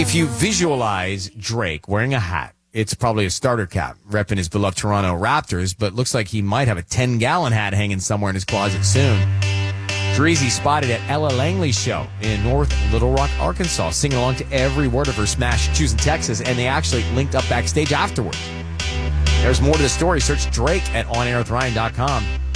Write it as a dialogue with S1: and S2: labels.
S1: If you visualize Drake wearing a hat, it's probably a starter cap, repping his beloved Toronto Raptors, but looks like he might have a 10-gallon hat hanging somewhere in his closet soon. Dreezy spotted at Ella Langley's show in North Little Rock, Arkansas, singing along to every word of her smash Choosing Texas, and they actually linked up backstage afterwards. There's more to the story. Search Drake at OnAirWithRyan.com.